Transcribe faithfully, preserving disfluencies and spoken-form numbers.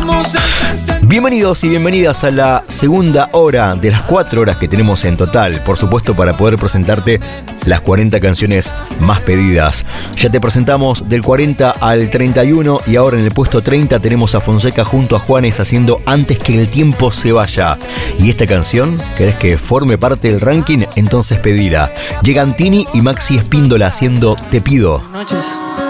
Bienvenidos y bienvenidas a la segunda hora de las cuatro horas que tenemos en total, por supuesto, para poder presentarte las cuarenta canciones más pedidas. Ya te presentamos del cuarenta al treinta y uno y ahora en el puesto treinta tenemos a Fonseca junto a Juanes haciendo Antes que el tiempo se vaya. Y esta canción, ¿querés que forme parte del ranking? Entonces pedila. Llegan Tini y Maxi Espíndola haciendo Te pido. Noches.